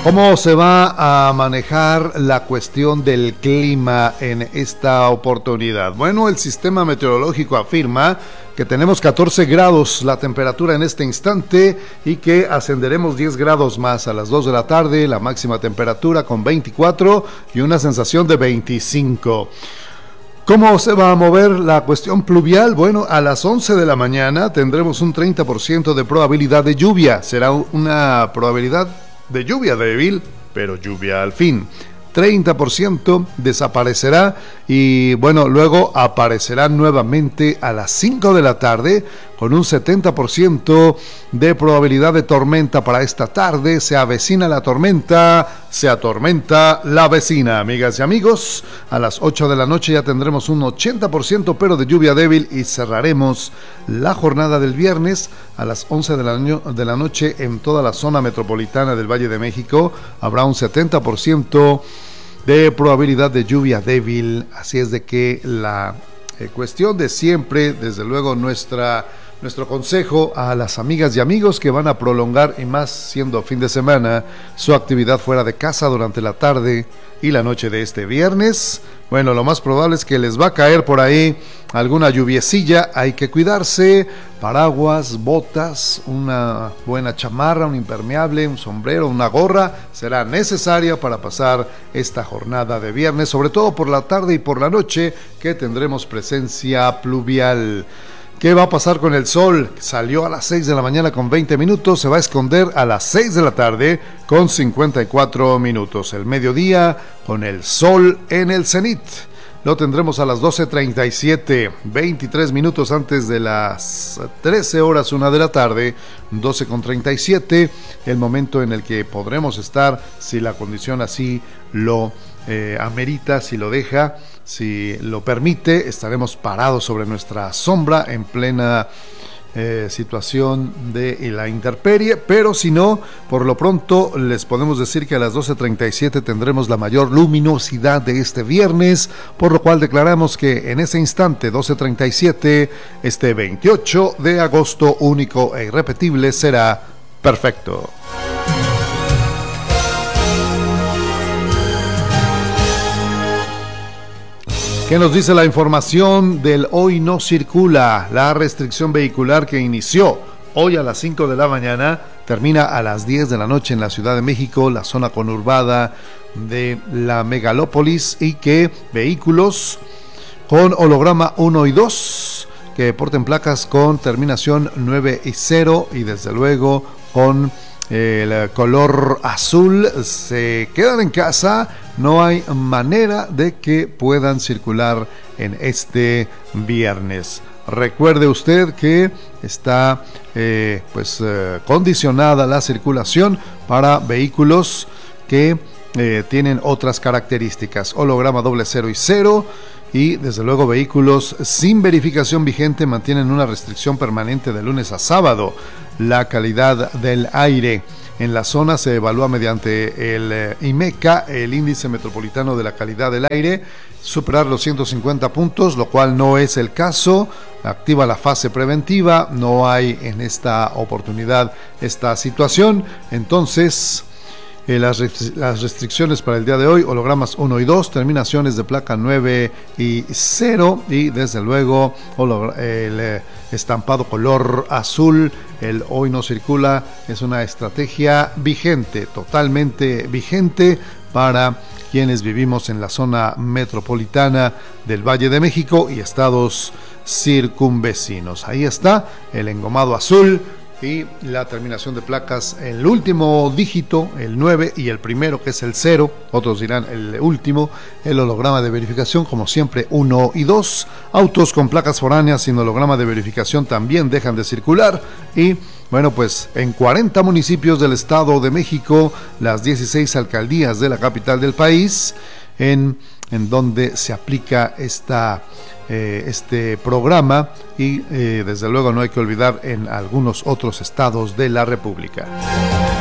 ¿Cómo se va a manejar la cuestión del clima en esta oportunidad? Bueno, el sistema meteorológico afirma que tenemos 14 grados la temperatura en este instante y que ascenderemos 10 grados más a las 2 de la tarde, la máxima temperatura con 24 y una sensación de 25. ¿Cómo se va a mover la cuestión pluvial? Bueno, a las 11 de la mañana tendremos un 30% de probabilidad de lluvia. Será una probabilidad de lluvia débil, pero lluvia al fin. 30% desaparecerá y bueno, luego aparecerá nuevamente a las 5 de la tarde con un 70% de probabilidad de tormenta para esta tarde. Se avecina la tormenta, se atormenta la vecina, amigas y amigos. A las 8 de la noche ya tendremos un 80% pero de lluvia débil y cerraremos la jornada del viernes a las 11 de la noche en toda la zona metropolitana del Valle de México. Habrá un 70% de probabilidad de lluvia débil, así es de que la cuestión de siempre, desde luego nuestro consejo a las amigas y amigos que van a prolongar, y más siendo fin de semana, su actividad fuera de casa durante la tarde y la noche de este viernes. Bueno, lo más probable es que les va a caer por ahí alguna lluviecilla, hay que cuidarse, paraguas, botas, una buena chamarra, un impermeable, un sombrero, una gorra, será necesaria para pasar esta jornada de viernes, sobre todo por la tarde y por la noche, que tendremos presencia pluvial. ¿Qué va a pasar con el sol? Salió a las 6 de la mañana con 20 minutos, se va a esconder a las 6 de la tarde con 54 minutos. El mediodía con el sol en el cenit. Lo tendremos a las 12:37, 23 minutos antes de las 13 horas, 1 de la tarde, 12:37, el momento en el que podremos estar, si la condición así lo amerita, si lo deja, si lo permite, estaremos parados sobre nuestra sombra en plena situación de la intemperie, pero si no, por lo pronto les podemos decir que a las 12:37 tendremos la mayor luminosidad de este viernes, por lo cual declaramos que en ese instante, 12:37, este 28 de agosto, único e irrepetible, será perfecto. ¿Qué nos dice la información del Hoy No Circula? La restricción vehicular que inició hoy a las 5 de la mañana termina a las 10 de la noche en la Ciudad de México, la zona conurbada de la megalópolis, y que vehículos con holograma 1 y 2 que porten placas con terminación 9 y 0 y desde luego con el color azul se quedan en casa. No hay manera de que puedan circular en este viernes. Recuerde usted que está condicionada la circulación para vehículos que tienen otras características: holograma 00 y 0. Y desde luego vehículos sin verificación vigente mantienen una restricción permanente de lunes a sábado. La calidad del aire en la zona se evalúa mediante el IMECA, el índice metropolitano de la calidad del aire, superar los 150 puntos, lo cual no es el caso. Activa la fase preventiva, no hay en esta oportunidad esta situación. Entonces, las restricciones para el día de hoy: hologramas 1 y 2, terminaciones de placa 9 y 0, y desde luego el estampado color azul. El Hoy No Circula es una estrategia vigente, totalmente vigente para quienes vivimos en la zona metropolitana del Valle de México y estados circunvecinos. Ahí está el engomado azul y la terminación de placas, el último dígito, el 9, y el primero, que es el 0, otros dirán el último, el holograma de verificación, como siempre, 1 y 2. Autos con placas foráneas sin holograma de verificación también dejan de circular. Y bueno, pues en 40 municipios del Estado de México, las 16 alcaldías de la capital del país, en donde se aplica este programa, y desde luego no hay que olvidar en algunos otros estados de la República.